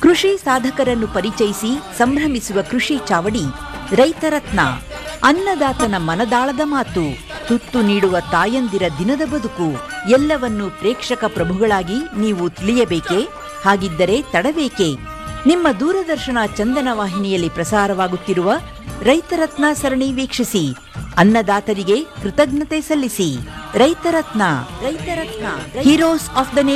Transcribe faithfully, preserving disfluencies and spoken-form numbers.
ಕೃಷಿ ಸಾಧಕರನ್ನು ಪರಿಚಯಿಸಿ ಸಂಭ್ರಮಿಸುವ ಕೃಷಿ ಚಾವಡಿ ರೈತರತ್ನ. ಅನ್ನದಾತನ ಮನದಾಳದ ಮಾತು, ತುತ್ತು ನೀಡುವ ತಾಯಂದಿರ ದಿನದ ಬದುಕು ಎಲ್ಲವನ್ನೂ ಪ್ರೇಕ್ಷಕ ಪ್ರಭುಗಳಾಗಿ ನೀವು ತಿಳಿಯಬೇಕೇ? ಹಾಗಿದ್ದರೆ ತಡಬೇಕೆ? ನಿಮ್ಮ ದೂರದರ್ಶನ ಚಂದನ ವಾಹಿನಿಯಲ್ಲಿ ಪ್ರಸಾರವಾಗುತ್ತಿರುವ ರೈತರತ್ನ ಸರಣಿ ವೀಕ್ಷಿಸಿ. ಅನ್ನದಾತರಿಗೆ ಕೃತಜ್ಞತೆ ಸಲ್ಲಿಸಿ. ರೈತರತ್ನ ರೈತರತ್ನ ಹೀರೋಸ್ ಆಫ್ ದ